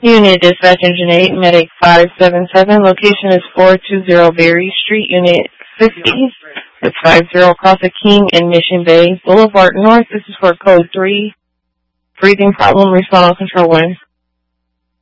Unit Dispatch Engine 8, Medic 577. Location is 420 Berry Street, Unit 50. It's 50 across the King and Mission Bay Boulevard North. This is for Code 3. Breathing problem, respond on Control 1.